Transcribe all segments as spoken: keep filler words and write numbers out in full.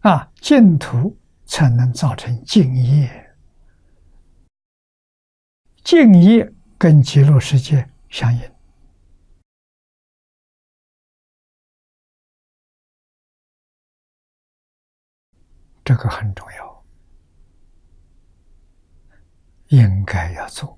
啊，净土才能造成净业，净业跟极乐世界相应。这个很重要，应该要做。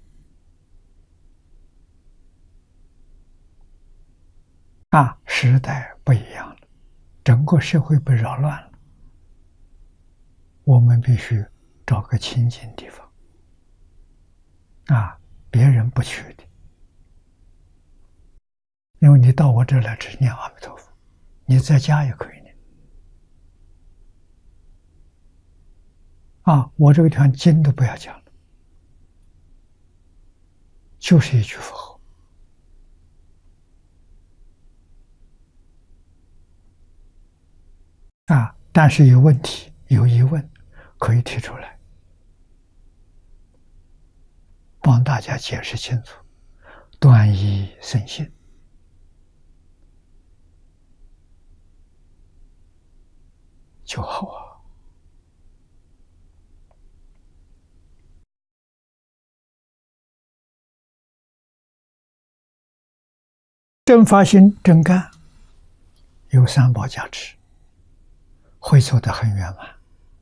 啊，时代不一样了，整个社会被扰乱了，我们必须找个清净地方，啊，别人不去的，因为你到我这来只念阿弥陀佛，你在家也可以念。啊，我这个地方经都不要讲了，就是一句佛号。啊，但是有问题、有疑问，可以提出来，帮大家解释清楚，断疑生信，就好啊。正发心、正干，有三宝加持，会做得很圆满。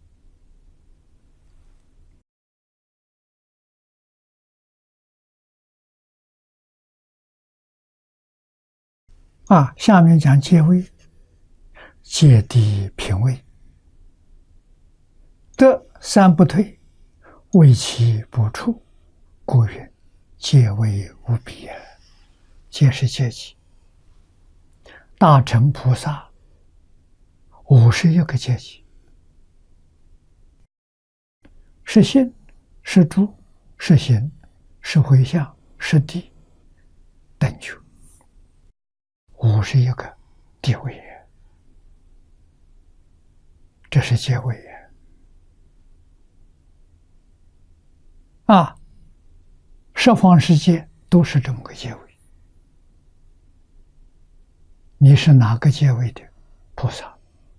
啊，下面讲戒位，戒地品位，得三不退，为其不处，故云戒位无比。戒是戒期，大乘菩萨五十一个戒期，是心，是住，是行，是回向，是地，等觉，五十一个地位，这是戒位啊！十方世界都是这么个戒位。你是哪个界位的菩萨？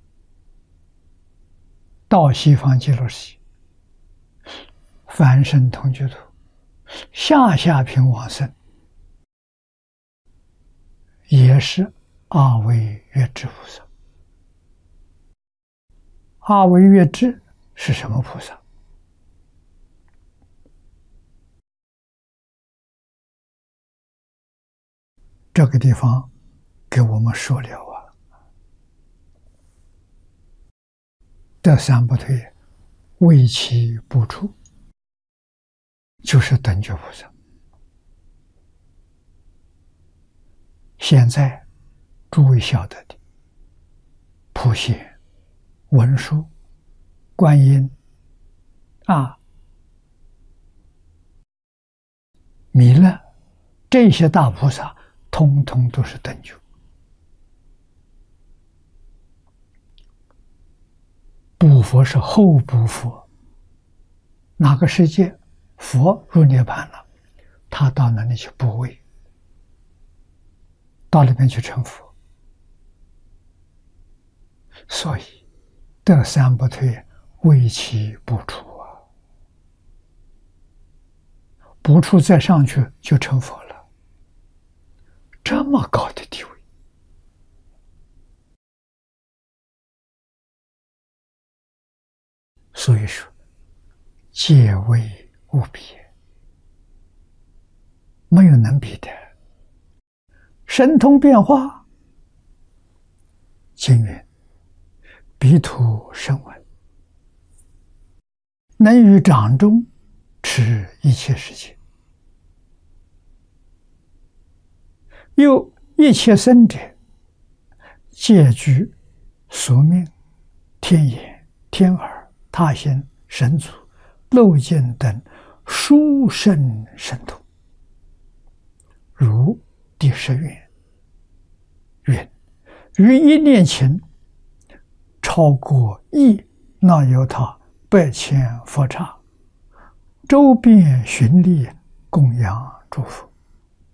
到西方极乐世界，凡圣同居土，下下品往生，也是阿惟越致菩萨。阿惟越致是什么菩萨？这个地方给我们说了啊，得三不退，为其不处，就是等觉菩萨。现在诸位晓得的，普贤、文殊、观音啊、弥勒，这些大菩萨通通都是等觉。补佛是后补佛，哪个世界佛入涅槃了，他到那里去补位，到那边去成佛。所以得三不退，为其不处啊，不处再上去就成佛了，这么高的地位。所以说，戒位无比，没有能比的。神通变化，经云：彼土声闻，能于掌中持一切世界，又一切生者，皆具宿命、天眼、天耳、他心、神足、漏尽等殊胜神通，如第十愿云：于一念前，超过亿那由他百千佛刹，周遍巡历，供养诸佛。